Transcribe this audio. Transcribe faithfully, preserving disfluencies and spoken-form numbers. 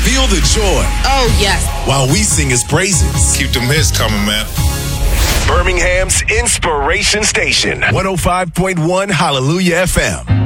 Feel the joy. Oh, yes. While we sing his praises. Keep them hits coming, man. Birmingham's Inspiration Station. one oh five point one Hallelujah F M.